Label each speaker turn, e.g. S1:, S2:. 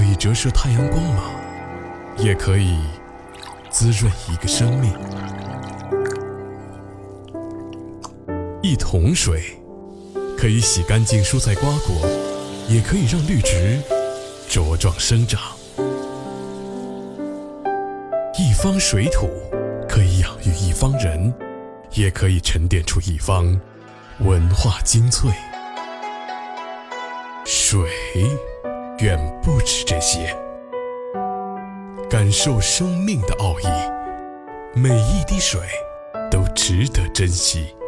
S1: 以折射太阳光芒，也可以滋润一个生命。一桶水可以洗干净蔬菜瓜果，也可以让绿植茁壮生长。一方水土可以养育一方人，也可以沉淀出一方文化精粹。水远不止这些，感受生命的奥义，每一滴水都值得珍惜。